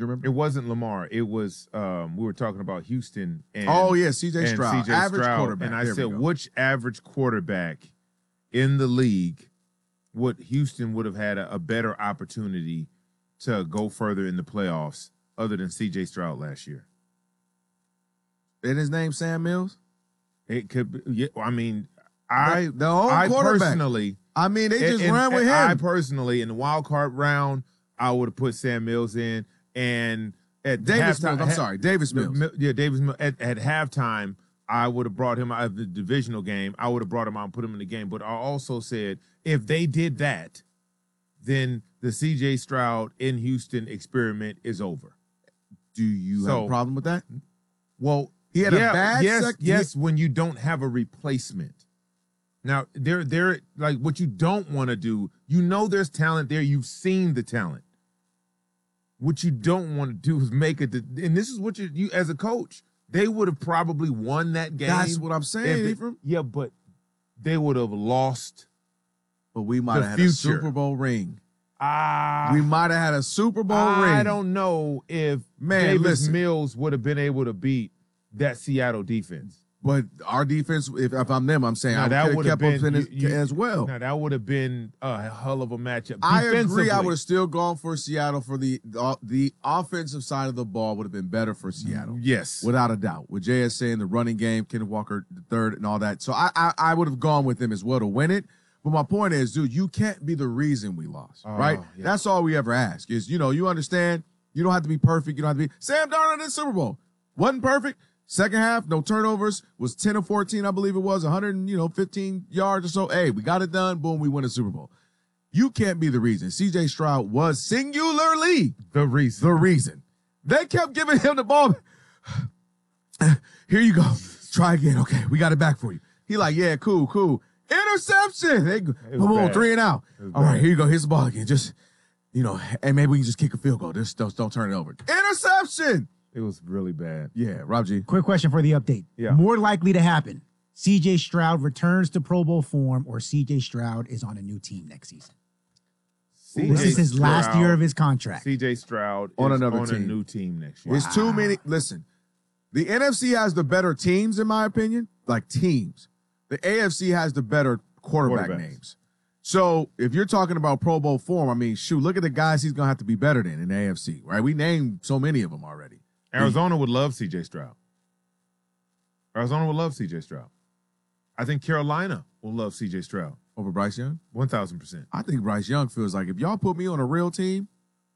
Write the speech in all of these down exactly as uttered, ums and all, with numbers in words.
You remember? It wasn't Lamar. It was um, we were talking about Houston. And, oh yeah, C J and Stroud, C J average Stroud. quarterback. And I there said, which average quarterback in the league would Houston would have had a, a better opportunity to go further in the playoffs other than C J Stroud last year? And his name Sam Mills? It could be, yeah, I mean, I, the whole I quarterback. personally, I mean, they just and, ran with and him. I personally, in the wild card round, I would have put Sam Mills in. And at Davis halftime, Mills, I'm sorry, Davis Mills. Yeah, Davis Mills. At, at halftime, I would have brought him out of the divisional game. I would have brought him out and put him in the game. But I also said, if they did that, then the C J Stroud in Houston experiment is over. Do you So- have a problem with that? Well, He had yeah, a bad yes, sec- yes, when you don't have a replacement. Now, there, there, like what you don't want to do, you know there's talent there. You've seen the talent. What you don't want to do is make it, and this is what you, you as a coach, they would have probably won that game. That's what I'm saying, if Ephraim. it- Yeah, but they would have lost. But we might The have had future. a Super Bowl ring. Ah, We might have had a Super Bowl I ring. don't know if Man, Davis listen. Mills would have been able to beat that Seattle defense. But our defense, if, if I'm them, I'm saying Now, I that would have would have kept up been in you- you- as well. Now that would have been a hell of a matchup. I agree. I Defensively. would have still gone for Seattle for the, the the offensive side of the ball would have been better for Seattle, Yes. without a doubt. With J S saying the running game, Kenneth Walker the third, and all that. So I I, I would have gone with them as well to win it. But my point is, dude, you can't be the reason we lost, Oh, right? yeah. That's all we ever ask is, you know, you understand. You don't have to be perfect. You don't have to be Sam Darnold in the Super Bowl. Wasn't perfect. Second half, no turnovers, was ten of fourteen, I believe it was, one hundred, you know, fifteen yards or so. Hey, we got it done. Boom, we win the Super Bowl. You can't be the reason. C J Stroud was singularly The reason. the reason. They kept giving him the ball. Here you go. Try again. Okay, we got it back for you. He like, yeah, cool, cool. Interception. They go, It was boom, boom, bad. three and out. It was All right, bad. here you go. Here's the ball again. Just, you know, and maybe we can just kick a field goal. Just don't, don't turn it over. Interception. It was really bad. Yeah, Rob G. Quick question for the update. Yeah. More likely to happen, C J Stroud returns to Pro Bowl form or C J Stroud is on a new team next season? This is his last year of his contract. C J Stroud On is another on team. a new team next year. It's too many. Listen, the N F C has the better teams, in my opinion, like teams. The A F C has the better quarterback Quarterbacks. names. So if you're talking about Pro Bowl form, I mean, shoot, look at the guys he's going to have to be better than in the A F C, right? We named so many of them already. Arizona would love C J Stroud. Arizona would love C J Stroud. I think Carolina will love C J Stroud. Over Bryce Young? one thousand percent. I think Bryce Young feels like if y'all put me on a real team,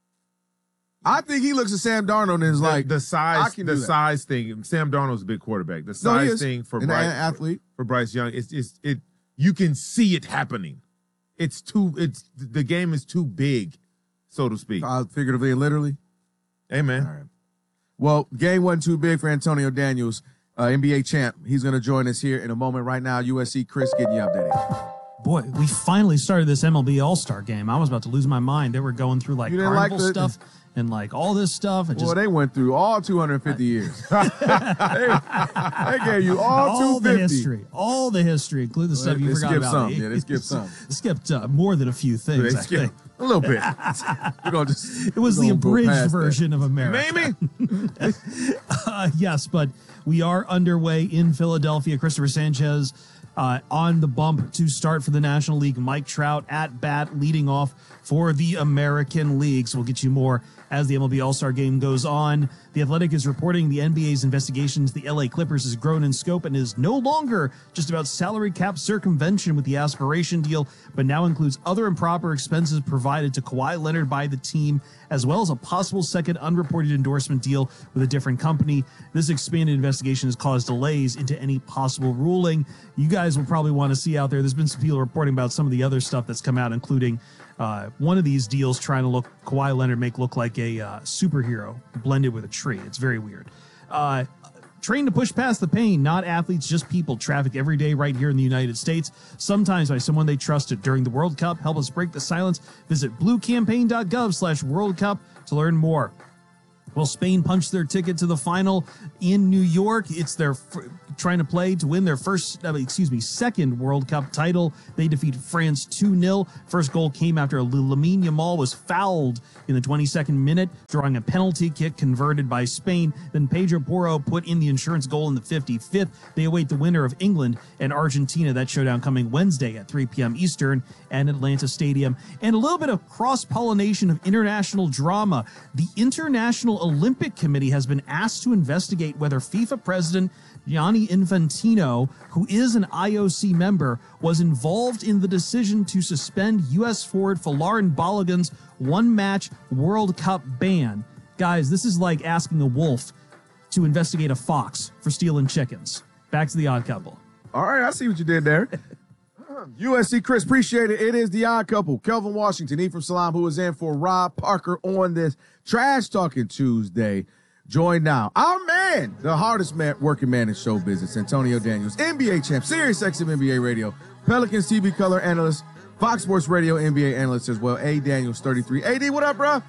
I think he looks at Sam Darnold and is The, like, the I size, can the do that. size thing. Sam Darnold's a big quarterback. The No, he size is. thing for an Bryce, athlete. for Bryce Young, it's it's it. You can see it happening. It's too. It's the game is too big, so to speak. Uh, figuratively and literally. Hey man, All right. Well, game wasn't too big for Antonio Daniels, uh, N B A champ. He's going to join us here in a moment. Right now, U S C Chris getting you updated. Boy, we finally started this M L B All-Star game. I was about to lose my mind. They were going through like You didn't like carnival the- stuff and like all this stuff. And Well, just they went through all two hundred fifty years. they, they gave you all, all the two hundred fifty. history, all the history, including the Well, stuff they you forgot skipped about. some. It- Yeah, they skipped some. Skipped uh, more than a few things. They I skip think. a little bit. We're gonna just, It was we're the gonna go abridged past that. version of America. Maybe. Uh, yes, but we are underway in Philadelphia. Christopher Sanchez uh, on the bump to start for the National League. Mike Trout at bat leading off for the American League. So we'll get you more as the M L B All-Star game goes on. The Athletic is reporting the N B A's investigation into the L A Clippers has grown in scope and is no longer just about salary cap circumvention with the aspiration deal, but now includes other improper expenses provided to Kawhi Leonard by the team, as well as a possible second unreported endorsement deal with a different company. This expanded investigation has caused delays into any possible ruling. You guys will probably want to see out there. There's been some people reporting about some of the other stuff that's come out, including uh, one of these deals trying to look Kawhi Leonard make look like a uh, superhero blended with a tree. It's very weird. Uh, Trained to push past the pain, not athletes, just people. Traffic every day right here in the United States, sometimes by someone they trusted. During the World Cup, help us break the silence. Visit bluecampaign dot gov slash World Cup to learn more. Well, Spain punched their ticket to the final in New York. It's their f- trying to play to win their first, uh, excuse me, second World Cup title. They defeated France two nil. First goal came after Lamine Yamal was fouled in the twenty-second minute, drawing a penalty kick converted by Spain. Then Pedro Porro put in the insurance goal in the fifty-fifth. They await the winner of England and Argentina. That showdown coming Wednesday at three p.m. Eastern and Atlanta Stadium. And a little bit of cross-pollination of international drama. The International Olympic Committee has been asked to investigate whether FIFA President Gianni Infantino, who is an I O C member, was involved in the decision to suspend U S forward Folarin Balogun's one-match World Cup ban. Guys, this is like asking a wolf to investigate a fox for stealing chickens. Back to the Odd Couple. All right, I see what you did there. U S C Chris, appreciate it. It is the Odd Couple. Kelvin Washington, Ephraim Salam, who is in for Rob Parker on this Trash Talking Tuesday. Join now our man, the hardest man, working man in show business, Antonio Daniels, N B A champ, Sirius X M N B A radio, Pelicans T V color analyst, Fox Sports Radio N B A analyst as well. A Daniels thirty-three. A D, what up, bro?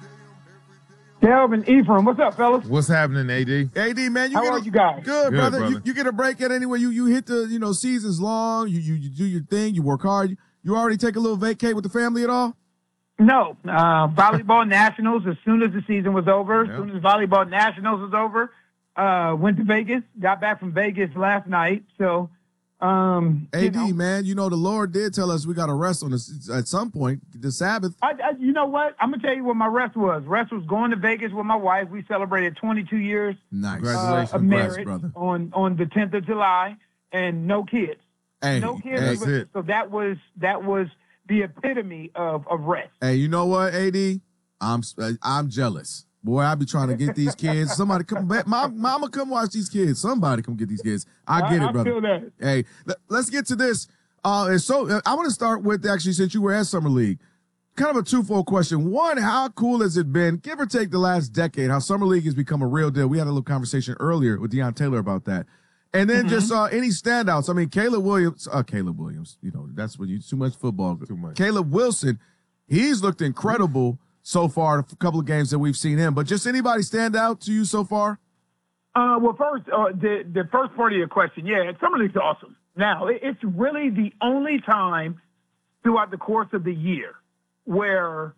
Kelvin, Ephraim, what's up, fellas? What's happening, A D? A D, man, you How get are a, you guys? Good, Good, brother. brother. You, you get a break at anywhere. You you hit the you know seasons long. You you, you do your thing. You work hard. You, you already take a little vacay with the family at all? No. Uh, volleyball nationals, as soon as the season was over, Yeah. as soon as volleyball nationals was over, uh, went to Vegas, got back from Vegas last night. So, um, A D, you know, man, you know the Lord did tell us we got to rest on this at some point, the Sabbath. I, I, you know what? I'm going to tell you what my rest was. Rest was going to Vegas with my wife. We celebrated twenty-two years Nice. uh, Congratulations. of Congrats, marriage brother. on, on the tenth of July and no kids. Hey, No kids. hey, That's it. So that was, that was the epitome of, of rest. hey, you know what, A D? I'm I'm jealous. Boy, I be trying to get these kids. Somebody come back. Mom, mama, come watch these kids. Somebody come get these kids. I get I, it, brother. I feel that. Hey, let, let's get to this. Uh, and so uh, I want to start with actually, since you were at Summer League, kind of a twofold question. One, how cool has it been, give or take the last decade, how Summer League has become a real deal? We had a little conversation earlier with Deion Taylor about that. And then Mm-hmm. just uh, any standouts. I mean, Caleb Williams, uh, Caleb Williams, you know, that's when you too much football. Too much. Caleb Wilson, he's looked incredible so far, a couple of games that we've seen him. But just anybody stand out to you so far? Uh, well, first, uh, the the first part of your question, yeah, Summer League's awesome. Now, it, it's really the only time throughout the course of the year where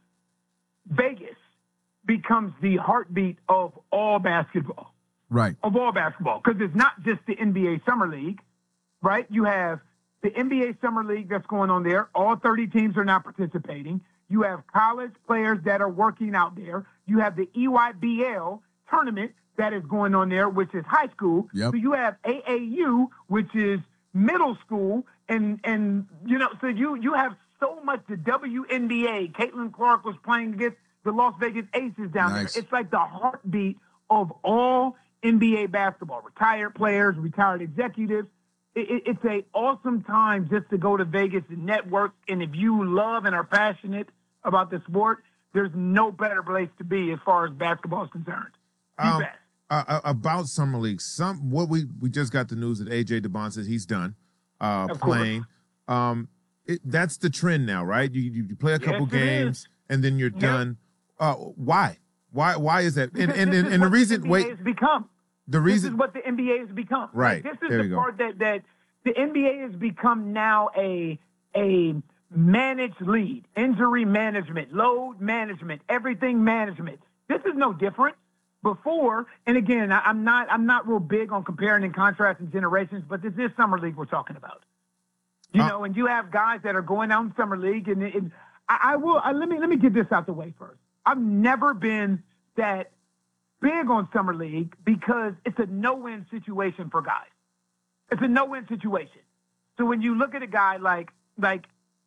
Vegas becomes the heartbeat of all basketball, Right. of all basketball, because it's not just the N B A Summer League, right? You have the N B A Summer League that's going on there. All thirty teams are not participating. You have college players that are working out there. You have the E Y B L tournament that is going on there, which is high school. Yep. So you have A A U, which is middle school, and and you know, so you you have so much. The W N B A. Caitlin Clark was playing against the Las Vegas Aces down Nice. there. It's like the heartbeat of all N B A basketball. Retired players, retired executives. It, it, it's a awesome time just to go to Vegas and network. And if you love and are passionate about the sport, there's no better place to be as far as basketball is concerned. The Um, best. uh, uh, about Summer League, some what we we just got the news that A J DeBon says he's done uh, Of course. playing. Um, it, that's the trend now, right? You you, you play a couple Yes, it games is. and then you're Yep. done. Uh, why? Why? Why is that? And Because and this and, is and the what reason, N B A wait, has become. the This reason, is what the N B A has become. Right. This is There the you go. part that, that the N B A has become now a a managed lead, injury management, load management, everything management. This is no different. Before, and again, I, I'm not I'm not real big on comparing and contrasting generations, but this is Summer League we're talking about. You Uh, know, and you have guys that are going out in Summer League, and, and I, I will I, let me let me get this out the way first. I've never been that big on Summer League because it's a no-win situation for guys. It's a no-win situation. So when you look at a guy like like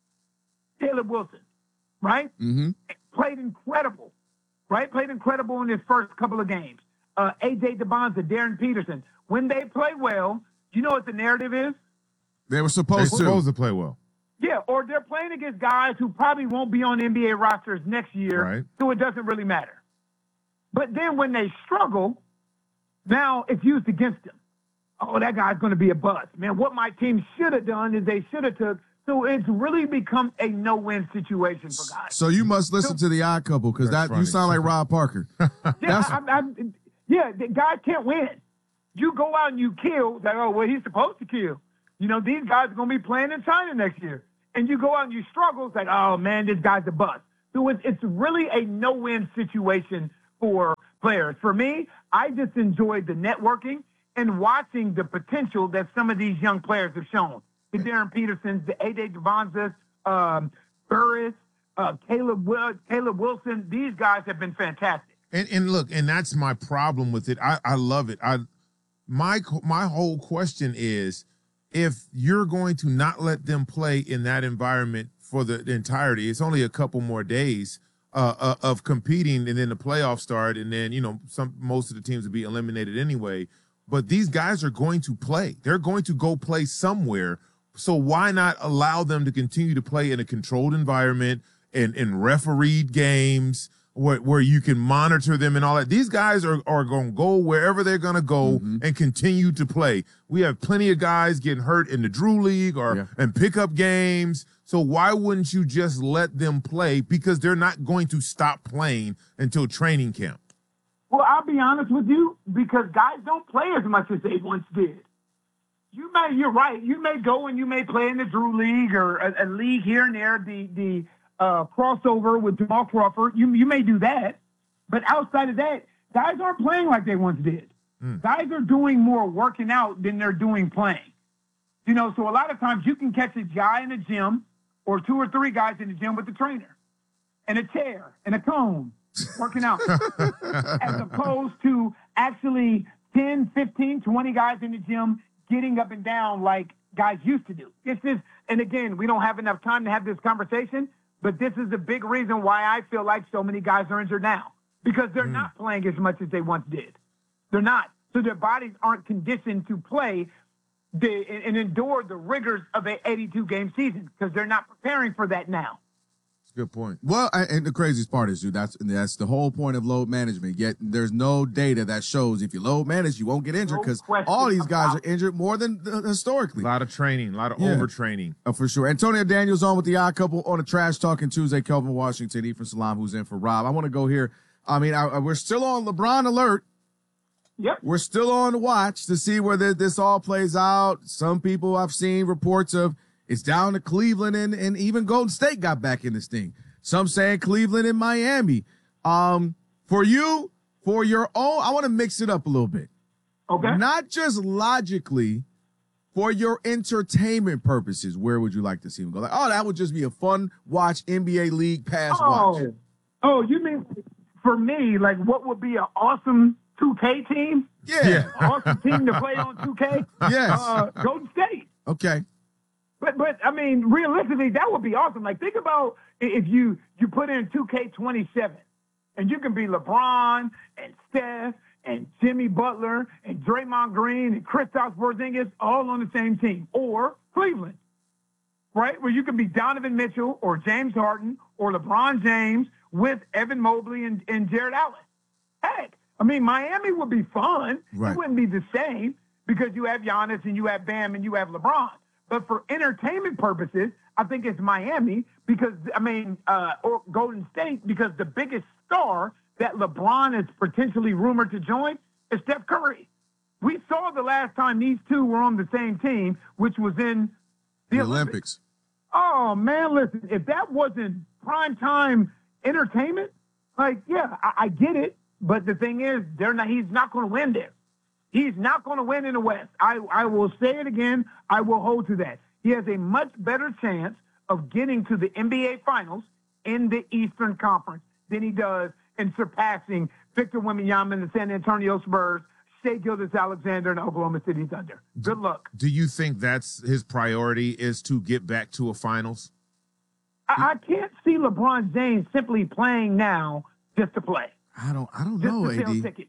Caleb Wilson, right? Mm-hmm. Played incredible, right? Played incredible in his first couple of games. Uh, A J DeBonza, Darren Peterson. When they play well, you know what the narrative is? They were they're supposed to. supposed to play well. Yeah, or they're playing against guys who probably won't be on N B A rosters next year, Right. so it doesn't really matter. But then when they struggle, now it's used against them. Oh, that guy's going to be a bust. Man, what my team should have done is they should have took So it's really become a no-win situation for guys. So you must listen to the Odd Couple because that funny. you sound like Rob Parker. Yeah, That's- I, I, I, yeah, the guys can't win. You go out and you kill, like, oh, well, he's supposed to kill. You know, these guys are going to be playing in China next year. And you go out and you struggle, it's like, oh, man, this guy's a bust. So it's, it's really a no-win situation for players. For me, I just enjoyed the networking and watching the potential that some of these young players have shown. The Darren Petersons, the A J Devonzas, um, Burris, uh, Caleb, Will, Caleb Wilson. These guys have been fantastic. And and look, and that's my problem with it. I, I love it. I my my whole question is, if you're going to not let them play in that environment for the, the entirety, it's only a couple more days uh, uh, of competing, and then the playoffs start, and then you know some most of the teams will be eliminated anyway. But these guys are going to play. They're going to go play somewhere. So why not allow them to continue to play in a controlled environment and in refereed games where, where you can monitor them and all that? These guys are, are going to go wherever they're going to go mm-hmm. and continue to play. We have plenty of guys getting hurt in the Drew League or yeah. and pickup games. So why wouldn't you just let them play? Because they're not going to stop playing until training camp. Well, I'll be honest with you, because guys don't play as much as they once did. You may, you're right. You may go and you may play in the Drew League or a, a league here and there, the the uh, crossover with Jamal Crawford. You you may do that, but outside of that, guys aren't playing like they once did. Mm. Guys are doing more working out than they're doing playing. You know, so a lot of times you can catch a guy in the gym or two or three guys in the gym with a trainer and a chair and a cone working out, as opposed to actually ten, fifteen, twenty guys in the gym getting up and down like guys used to do. This is, and again, we don't have enough time to have this conversation, but this is a big reason why I feel like so many guys are injured now, because they're mm. not playing as much as they once did. They're not. So their bodies aren't conditioned to play the, and, and endure the rigors of an eighty-two game season, because they're not preparing for that now. Good point. Well, and the craziest part is, dude, that's that's the whole point of load management. Yet there's no data that shows if you load manage, you won't get injured, because no all these guys are injured more than uh, historically. A lot of training, a lot of yeah. overtraining. Oh, for sure. Antonio Daniels on with the Odd Couple on a Trash Talking Tuesday. Kelvin Washington, Ephraim Salam, who's in for Rob. I want to go here. I mean, I, I, we're still on LeBron alert. Yep. We're still on the watch to see whether this all plays out. Some people I've seen reports of it's down to Cleveland, and, and even Golden State got back in this thing. Some saying Cleveland and Miami. Um, for you, for your own, I want to mix it up a little bit. Okay. Not just logically, for your entertainment purposes, where would you like to see him go? Like, oh, that would just be a fun watch, N B A League Pass oh. watch. Oh, you mean for me, like what would be an awesome two K team? Yeah. yeah. Awesome team to play on two K? Yes. Uh, Golden State. Okay. But, but I mean, realistically, that would be awesome. Like, think about if you, you put in two K twenty-seven, and you can be LeBron and Steph and Jimmy Butler and Draymond Green and Kristaps Porzingis all on the same team, or Cleveland, right? Where you can be Donovan Mitchell or James Harden or LeBron James with Evan Mobley and, and Jared Allen. Heck, I mean, Miami would be fun. Right. It wouldn't be the same because you have Giannis and you have Bam and you have LeBron. But for entertainment purposes, I think it's Miami because, I mean, uh, or Golden State, because the biggest star that LeBron is potentially rumored to join is Steph Curry. We saw the last time these two were on the same team, which was in the, the Olympics. Olympics. Oh, man, listen, if that wasn't primetime entertainment, like, yeah, I, I get it. But the thing is, they're not, he's not going to win there. He's not going to win in the West. I, I will say it again. I will hold to that. He has a much better chance of getting to the N B A Finals in the Eastern Conference than he does in surpassing Victor Wembanyama and the San Antonio Spurs, Shai Gilgeous-Alexander, and Oklahoma City Thunder. Good luck. Do you think that's his priority, is to get back to a Finals? I, I can't see LeBron James simply playing now just to play. I don't. I don't just know, to sell A D. tickets.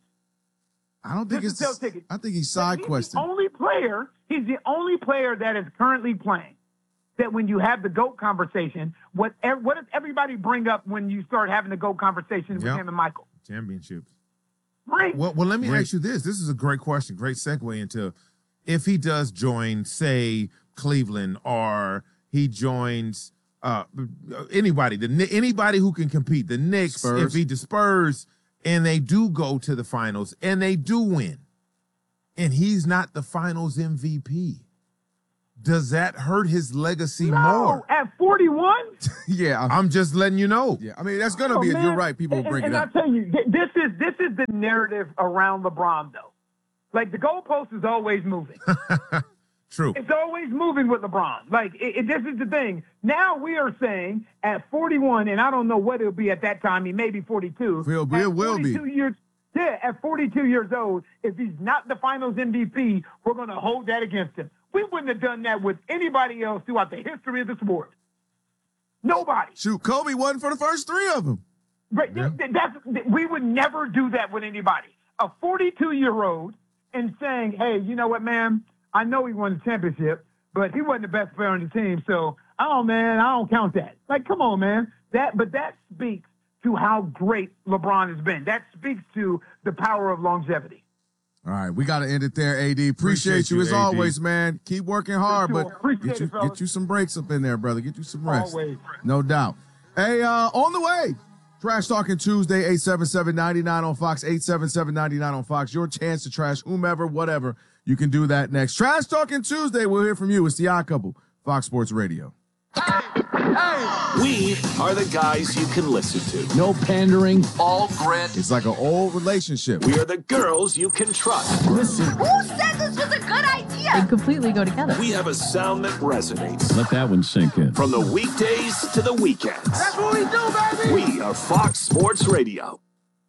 I don't think Just it's. to sell tickets. I think he's side he's questing. The only player. He's the only player that is currently playing. That when you have the GOAT conversation, what what does everybody bring up when you start having the GOAT conversation with Yep. him and Michael? Championships. Right. Well, well, let me Right. ask you this. This is a great question. Great segue into if he does join, say, Cleveland, or he joins uh, anybody, the anybody who can compete. The Knicks, Spurs. if he the Spurs, and they do go to the finals and they do win, and he's not the finals M V P. Does that hurt his legacy No, more? at forty-one? yeah, I'm, I'm just letting you know. yeah. I mean, that's gonna Oh, be. man. You're right. People will and, bring and it And up. I tell you, th- this is this is the narrative around LeBron, though. Like, the goalpost is always moving. True. It's always moving with LeBron. Like, it, it, this is the thing. Now we are saying at forty-one, and I don't know what it'll be at that time. He may be forty-two. Will- At will- will be. forty-two years, yeah, at forty-two years old, if he's not the Finals M V P, we're going to hold that against him. We wouldn't have done that with anybody else throughout the history of the sport. Nobody. Shoot, Kobe won for the first three of them. Right? Th- th- That's, th- we would never do that with anybody. A forty-two-year-old and saying, hey, you know what, man? I know he won the championship, but he wasn't the best player on the team, so, oh, man, I don't count that. Like, come on, man. That, But that speaks to how great LeBron has been. That speaks to the power of longevity. All right, we got to end it there, A D. Appreciate, Appreciate you you, as A D. always, man. Keep working hard, sure. but Appreciate get you, it, fellas. get you some breaks up in there, brother. Get you some rest. Always. No doubt. Hey, uh, on the way, Trash Talking Tuesday, eight seven seven, nine nine on Fox, eight seven seven, nine nine on Fox. Your chance to trash whomever, whatever. You can do that next. Trash Talking Tuesday, we'll hear from you. It's The Odd Couple, Fox Sports Radio. We are the guys you can listen to. No pandering. All grit. It's like an old relationship. We are the girls you can trust. Listen. Who said this was a good idea? They completely go together. We have a sound that resonates. Let that one sink in. From the weekdays to the weekends. That's what we do, baby! We are Fox Sports Radio.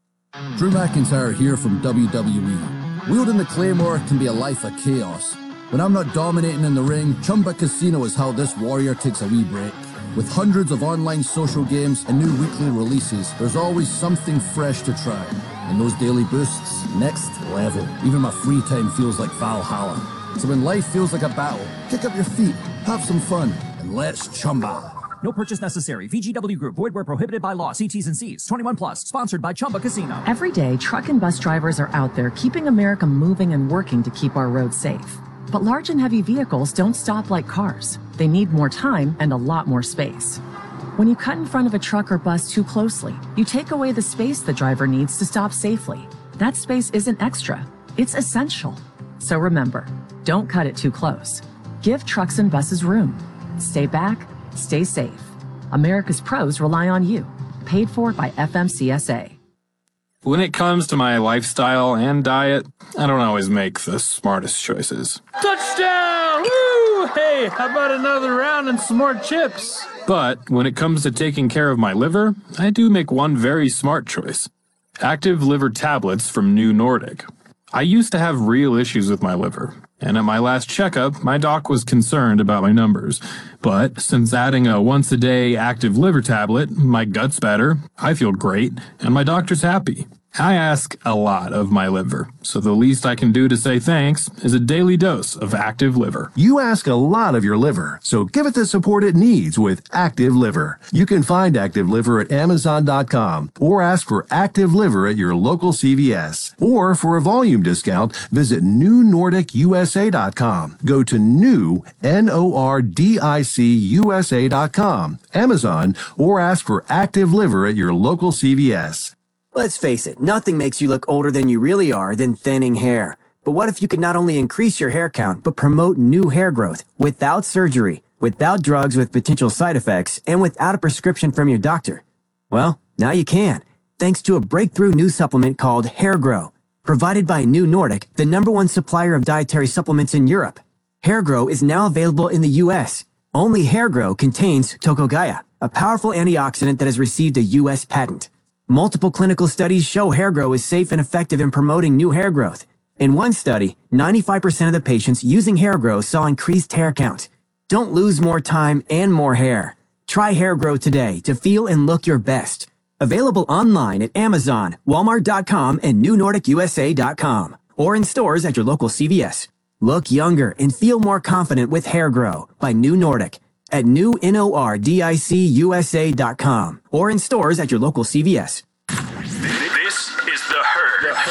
Drew McIntyre here from W W E. Wielding the Claymore can be a life of chaos. When I'm not dominating in the ring, Chumba Casino is how this warrior takes a wee break. With hundreds of online social games and new weekly releases, there's always something fresh to try. And those daily boosts, next level. Even my free time feels like Valhalla. So when life feels like a battle, kick up your feet, have some fun, and let's chumba. No purchase necessary. V G W Group. Void where prohibited by law. See T's and C's. twenty-one plus. Sponsored by Chumba Casino. Every day, truck and bus drivers are out there keeping America moving and working to keep our roads safe. But large and heavy vehicles don't stop like cars. They need more time and a lot more space. When you cut in front of a truck or bus too closely, you take away the space the driver needs to stop safely. That space isn't extra. It's essential. So remember, don't cut it too close. Give trucks and buses room. Stay back, stay safe. America's pros rely on you. Paid for by F M C S A. When it comes to my lifestyle and diet, I don't always make the smartest choices. Touchdown! Woo! Hey, how about another round and some more chips? But when it comes to taking care of my liver, I do make one very smart choice. Active liver tablets from New Nordic. I used to have real issues with my liver, and at my last checkup, my doc was concerned about my numbers. But since adding a once-a-day active liver tablet, my gut's better, I feel great, and my doctor's happy. I ask a lot of my liver, so the least I can do to say thanks is a daily dose of Active Liver. You ask a lot of your liver, so give it the support it needs with Active Liver. You can find Active Liver at Amazon dot com or ask for Active Liver at your local C V S. Or for a volume discount, visit New Nordic U S A dot com. Go to new, N O R D I C U S A dot com, Amazon, or ask for Active Liver at your local C V S. Let's face it, nothing makes you look older than you really are than thinning hair. But what if you could not only increase your hair count, but promote new hair growth without surgery, without drugs with potential side effects, and without a prescription from your doctor? Well, now you can, thanks to a breakthrough new supplement called Hair Grow, provided by New Nordic, the number one supplier of dietary supplements in Europe. Hair Grow is now available in the U S. Only Hair Grow contains Tocogaya, a powerful antioxidant that has received a U S patent. Multiple clinical studies show Hair Grow is safe and effective in promoting new hair growth. In one study, ninety-five percent of the patients using Hair Grow saw increased hair count. Don't lose more time and more hair. Try Hair Grow today to feel and look your best. Available online at Amazon, Walmart dot com, and New Nordic U S A dot com, or in stores at your local C V S. Look younger and feel more confident with Hair Grow by New Nordic at new Nordic U S A dot com or in stores at your local C V S. This is The Herd. The Herd.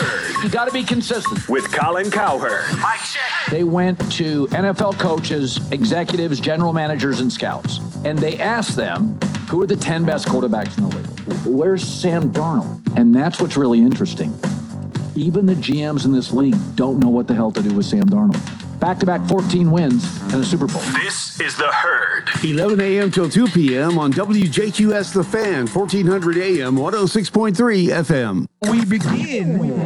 You got to be consistent. With Colin Cowherd. Mike check. They went to N F L coaches, executives, general managers, and scouts, and they asked them, who are the ten best quarterbacks in the league? Where's Sam Darnold? And that's what's really interesting. Even the G Ms in this league don't know what the hell to do with Sam Darnold. Back-to-back fourteen wins and a Super Bowl. This is The Herd. eleven a.m. till two p.m. on W J Q S The Fan, fourteen hundred A M, one oh six point three F M. We begin